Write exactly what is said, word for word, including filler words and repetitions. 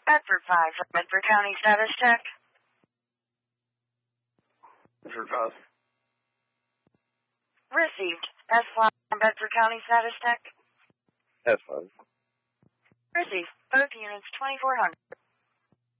Bedford five from Bedford County Status Check. Bedford five. Received. S five from Bedford County Status Check. S five. Received. Both units twenty-four hundred.